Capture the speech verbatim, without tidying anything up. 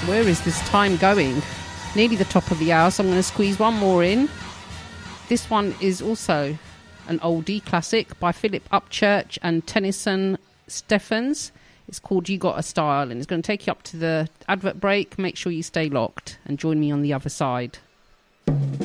Where is this time going? Nearly the top of the hour, so I'm going to squeeze one more in. This one is also an oldie classic by Philip Upchurch and Tennyson Stephens. It's called You Got a Style, and it's going to take you up to the advert break. Make sure you stay locked and join me on the other side.